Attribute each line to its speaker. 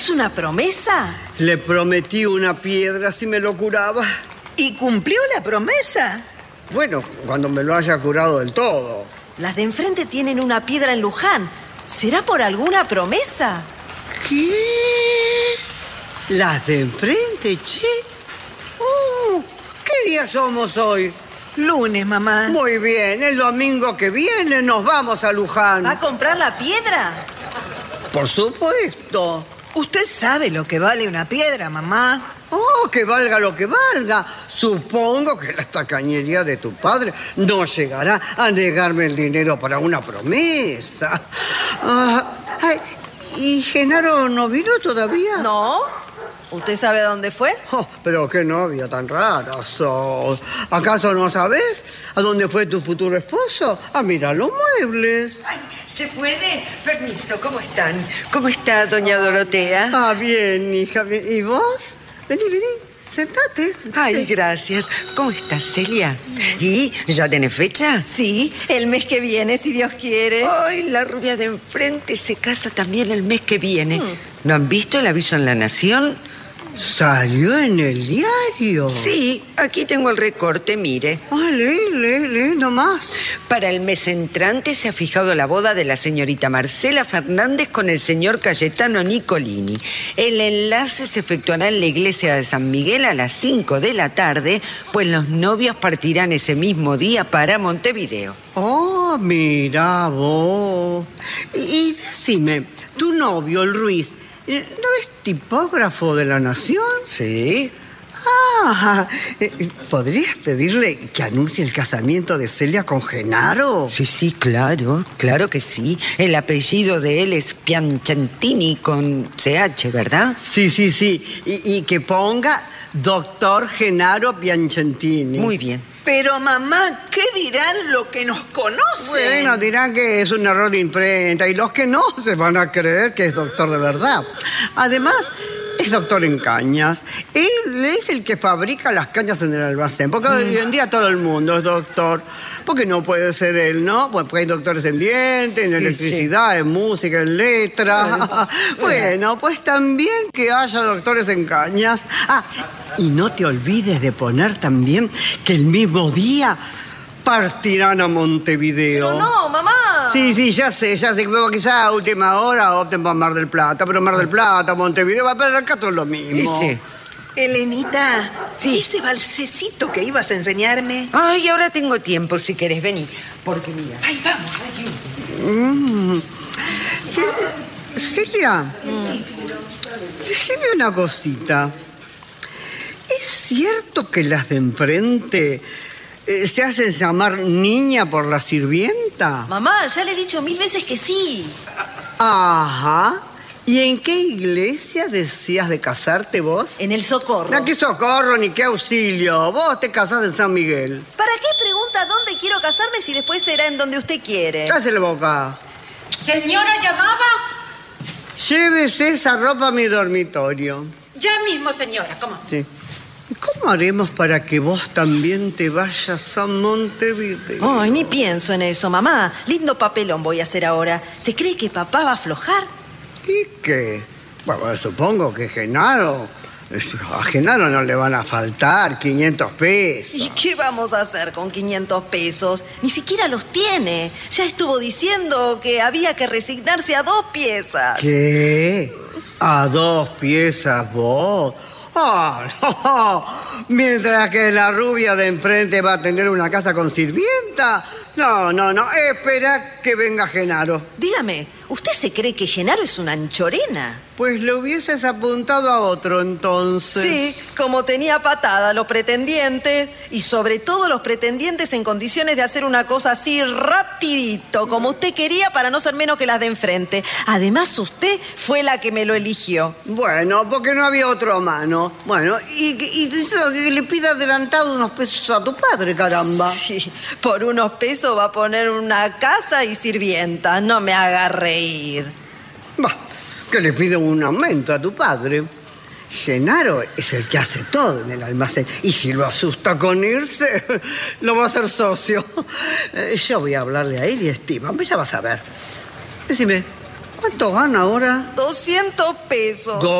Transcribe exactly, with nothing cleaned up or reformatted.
Speaker 1: ¿Es una promesa?
Speaker 2: Le prometí una piedra si me lo curaba.
Speaker 1: ¿Y cumplió la promesa?
Speaker 2: Bueno, cuando me lo haya curado del todo.
Speaker 1: Las de enfrente tienen una piedra en Luján. ¿Será por alguna promesa?
Speaker 2: ¿Qué? ¿Las de enfrente, che? Uh, ¿Qué día somos hoy?
Speaker 1: Lunes, mamá.
Speaker 2: Muy bien, el domingo que viene nos vamos a Luján.
Speaker 1: ¿Va a comprar la piedra?
Speaker 2: Por supuesto.
Speaker 1: Usted sabe lo que vale una piedra, mamá.
Speaker 2: Oh, que valga lo que valga. Supongo que la tacañería de tu padre no llegará a negarme el dinero para una promesa. Ah, ay, ¿y Genaro no vino todavía?
Speaker 1: No. ¿Usted sabe a dónde fue?
Speaker 2: Oh, pero qué novia tan rara sos. ¿Acaso no sabes a dónde fue tu futuro esposo? A mirar los muebles.
Speaker 3: Ay, ¿se puede? Permiso, ¿cómo están? ¿Cómo está doña Dorotea?
Speaker 2: Ah, bien, hija. Bien. ¿Y vos? Vení, vení. Sentate, sentate.
Speaker 3: Ay, gracias. ¿Cómo estás, Celia? ¿Y ya tenés fecha?
Speaker 1: Sí, el mes que viene, si Dios quiere.
Speaker 3: Ay, la rubia de enfrente se casa también el mes que viene. ¿No han visto el aviso en La Nación?
Speaker 2: ¿Salió en el diario?
Speaker 3: Sí, aquí tengo el recorte, mire.
Speaker 2: Ah, lee, lee, lee nomás.
Speaker 3: Para el mes entrante se ha fijado la boda de la señorita Marcela Fernández con el señor Cayetano Nicolini. El enlace se efectuará en la iglesia de San Miguel a las cinco de la tarde, pues los novios partirán ese mismo día para Montevideo.
Speaker 2: Oh, mira vos. Y, y decime, tu novio, el Ruiz, ¿no es tipógrafo de La Nación?
Speaker 3: Sí.
Speaker 2: Ah, ¿podrías pedirle que anuncie el casamiento de Celia con Genaro?
Speaker 3: Sí, sí, claro, claro que sí. El apellido de él es Piacentini con C H, ¿verdad?
Speaker 2: Sí, sí, sí. Y, y que ponga doctor Genaro Piacentini.
Speaker 3: Muy bien.
Speaker 1: Pero, mamá, ¿qué dirán los que nos conocen?
Speaker 2: Bueno, dirán que es un error de imprenta y los que no se van a creer que es doctor de verdad. Además, es doctor en cañas. Él es el que fabrica las cañas en el almacén, porque mm. hoy en día todo el mundo es doctor. Porque no puede ser él, ¿no? Pues porque hay doctores en dientes, en electricidad, sí, en música, en letras. Bueno, pues también que haya doctores en cañas. Ah, y no te olvides de poner también que el mismo día partirán a Montevideo.
Speaker 1: Pero no, mamá.
Speaker 2: Sí, sí, ya sé, ya sé. Pero quizá a última hora opten por Mar del Plata. Pero Mar del Plata, Montevideo, va a perder acá todo lo mismo.
Speaker 3: Sí.
Speaker 1: Elenita,
Speaker 3: sí,
Speaker 1: ese balsecito que ibas a enseñarme.
Speaker 3: Ay, ahora tengo tiempo, si querés, vení. Porque mira.
Speaker 1: Ay, vamos, aquí.
Speaker 2: Mm. Che, Celia, mm. decime una cosita. ¿Es cierto que las de enfrente eh, se hacen llamar niña por la sirvienta?
Speaker 1: Mamá, ya le he dicho mil veces que sí.
Speaker 2: Ajá. ¿Y en qué iglesia decías de casarte vos?
Speaker 1: En el Socorro.
Speaker 2: No, qué socorro ni qué auxilio. Vos te casás en San Miguel.
Speaker 1: ¿Para qué pregunta dónde quiero casarme si después será en donde usted quiere?
Speaker 2: Cállese la boca.
Speaker 4: ¿Señora llamaba?
Speaker 2: Llévese esa ropa a mi dormitorio.
Speaker 4: Ya mismo, señora, ¿cómo?
Speaker 2: Sí. ¿Y cómo haremos para que vos también te vayas a Montevideo?
Speaker 1: Ay, ni pienso en eso, mamá. Lindo papelón voy a hacer ahora. ¿Se cree que papá va a aflojar?
Speaker 2: ¿Y qué? Bueno, supongo que Genaro... A Genaro no le van a faltar quinientos pesos.
Speaker 1: ¿Y qué vamos a hacer con quinientos pesos? Ni siquiera los tiene. Ya estuvo diciendo que había que resignarse a dos piezas.
Speaker 2: ¿Qué? ¿A dos piezas vos? ¡Oh, no! Mientras que la rubia de enfrente va a tener una casa con sirvienta. No, no, no. Espera que venga Genaro.
Speaker 1: Dígame, ¿usted se cree que Genaro es una anchorena?
Speaker 2: Pues le hubieses apuntado a otro entonces.
Speaker 1: Sí, como tenía patada los pretendientes. Y sobre todo los pretendientes en condiciones de hacer una cosa así rapidito, como usted quería, para no ser menos que las de enfrente. Además, usted fue la que me lo eligió.
Speaker 2: Bueno, porque no había otro a mano. Bueno, y, y, y le pide adelantado unos pesos a tu padre, caramba.
Speaker 1: Sí, por unos pesos va a poner una casa y sirvienta. No me haga reír.
Speaker 2: Bah, que le pide un aumento a tu padre. Genaro es el que hace todo en el almacén. Y si lo asusta con irse, lo va a hacer socio. Eh, yo voy a hablarle a él y estima. Ya vas a ver. Decime, ¿Cuánto gana ahora?
Speaker 1: doscientos pesos.